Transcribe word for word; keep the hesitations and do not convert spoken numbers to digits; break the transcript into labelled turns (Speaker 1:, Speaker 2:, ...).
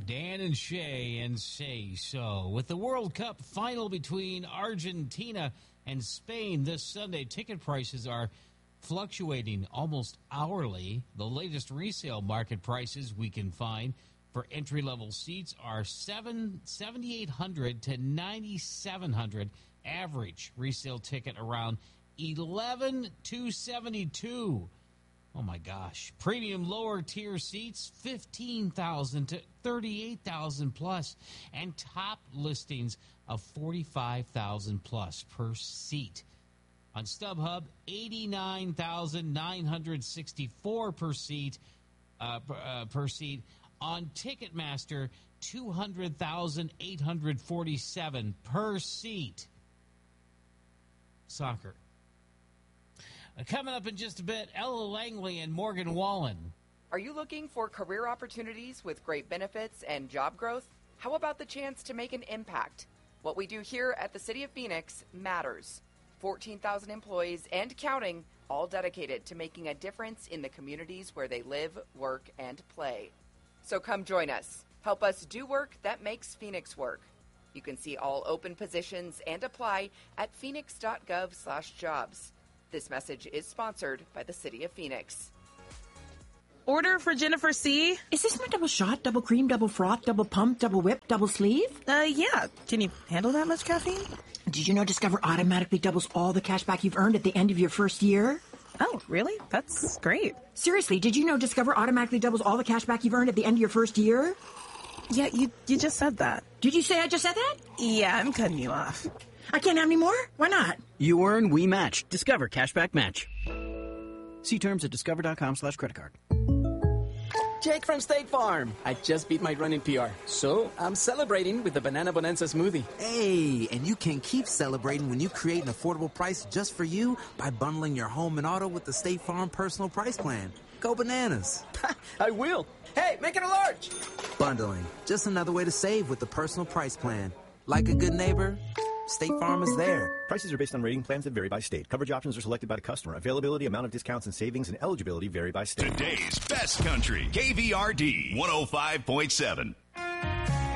Speaker 1: Dan and Shay and Say So. With the World Cup final between Argentina and Spain this Sunday, ticket prices are fluctuating almost hourly. The latest resale market prices we can find for entry-level seats are seven thousand eight hundred dollars to nine thousand seven hundred dollars. Average resale ticket around eleven thousand two hundred seventy-two dollars. Oh, my gosh. Premium lower-tier seats, fifteen thousand dollars to thirty-eight thousand dollars plus. And top listings of forty-five thousand dollars plus per seat. On StubHub, eighty-nine thousand nine hundred sixty-four dollars per seat. Uh, per, uh, per seat. On Ticketmaster, two hundred thousand eight hundred forty-seven dollars per seat. Soccer. Uh, coming up in just a bit, Ella Langley and Morgan Wallen.
Speaker 2: Are you looking for career opportunities with great benefits and job growth? How about the chance to make an impact? What we do here at the City of Phoenix matters. fourteen thousand employees and counting, all dedicated to making a difference in the communities where they live, work, and play. So come join us. Help us do work that makes Phoenix work. You can see all open positions and apply at phoenix.gov slash jobs. This message is sponsored by the City of Phoenix.
Speaker 3: Order for Jennifer C.
Speaker 4: Is this my double shot, double cream, double froth, double pump, double whip, double sleeve?
Speaker 3: Uh, yeah. Can you handle that much caffeine?
Speaker 4: Did you know Discover automatically doubles all the cash back you've earned at the end of your first year?
Speaker 3: Oh, really? That's great.
Speaker 4: Seriously, did you know Discover automatically doubles all the cash back you've earned at the end of your first year?
Speaker 3: Yeah, you you just said that.
Speaker 4: Did you say I just said that?
Speaker 3: Yeah, I'm cutting you off.
Speaker 4: I can't have any more? Why not?
Speaker 5: You earn, we match. Discover Cashback Match. See terms at discover.com slash credit card.
Speaker 6: Jake from State Farm. I just beat my run in P R, so I'm celebrating with the Banana Bonanza smoothie.
Speaker 7: Hey, and you can keep celebrating when you create an affordable price just for you by bundling your home and auto with the State Farm Personal Price Plan. Go bananas.
Speaker 6: I will. Hey, make it a large.
Speaker 7: Bundling. Just another way to save with the Personal Price Plan. Like a good neighbor, State Farm is there.
Speaker 8: Prices are based on rating plans that vary by state. Coverage options are selected by the customer. Availability, amount of discounts and savings, and eligibility vary by state.
Speaker 9: Today's best country, K V R D one oh five point seven.